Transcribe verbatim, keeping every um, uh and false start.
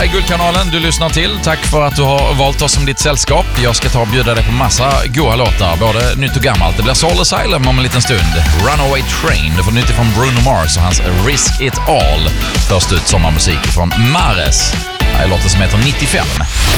Guldkanalen du lyssnar till. Tack för att du har valt oss som ditt sällskap. Jag ska ta och bjuda dig på massa goa låtar, både nytt och gammalt. Det blir Soul Asylum om en liten stund. Runaway Train, du får nytt från Bruno Mars och hans Risk It All. Först ut sommarmusik från Mares. Det här är låten som heter nittiofem.